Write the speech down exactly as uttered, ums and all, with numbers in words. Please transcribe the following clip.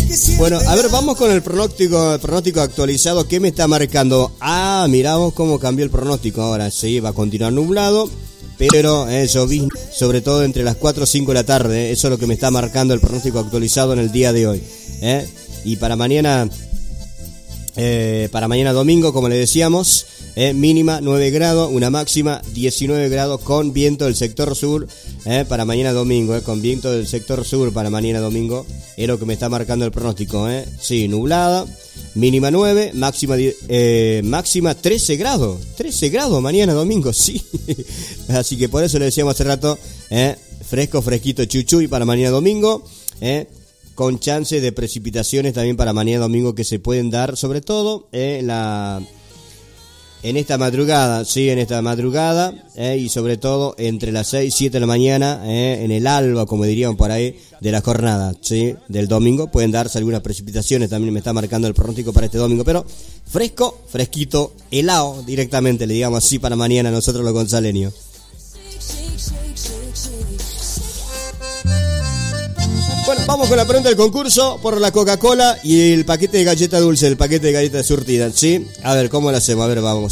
Bueno, a ver, vamos con el pronóstico, el pronóstico actualizado. ¿Qué me está marcando? Ah, miramos cómo cambió el pronóstico ahora. Sí, va a continuar nublado, pero eso vi, sobre todo entre las cuatro o cinco de la tarde. Eso es lo que me está marcando el pronóstico actualizado en el día de hoy. ¿eh? Y para mañana, eh, para mañana domingo, como le decíamos, eh, mínima nueve grados, una máxima diecinueve grados con viento del sector sur. Eh, para mañana domingo, eh, con viento del sector sur para mañana domingo, es lo que me está marcando el pronóstico. Eh. Sí, nublada, mínima nueve, máxima eh, máxima trece grados, trece grados mañana domingo, sí. Así que por eso le decíamos hace rato, eh, fresco, fresquito, chuchuy para mañana domingo, eh, con chances de precipitaciones también para mañana domingo que se pueden dar, sobre todo eh, la... En esta madrugada, sí, en esta madrugada, eh, y sobre todo entre las seis y siete de la mañana, eh, en el alba, como dirían por ahí, de la jornada, sí, del domingo, pueden darse algunas precipitaciones, también me está marcando el pronóstico para este domingo, pero fresco, fresquito, helado directamente, le digamos así para mañana nosotros los gonzaleños. Bueno, vamos con la pregunta del concurso por la Coca-Cola y el paquete de galleta dulce, el paquete de galleta surtida, ¿sí? A ver, ¿cómo lo hacemos? A ver, vamos.